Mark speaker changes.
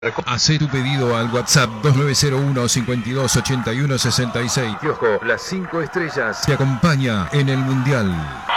Speaker 1: Hacé tu pedido al WhatsApp 2901 52 81 66.
Speaker 2: Kiosco Las 5 Estrellas
Speaker 1: Te acompaña en el Mundial.